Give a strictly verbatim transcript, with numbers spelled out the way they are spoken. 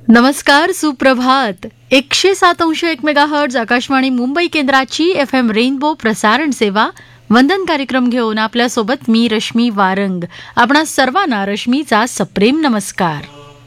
नमस्कार, सुप्रभात. एकशे सात अंश एक मेगाहर्ट्ज आकाशवाणी मुंबई केंद्राची एफ एम रेनबो प्रसारण सेवा वंदन कार्यक्रम घेऊन आपल्यासोबत मी रश्मी वारंग. आपणा सर्वांना रश्मीचा सप्रेम नमस्कार.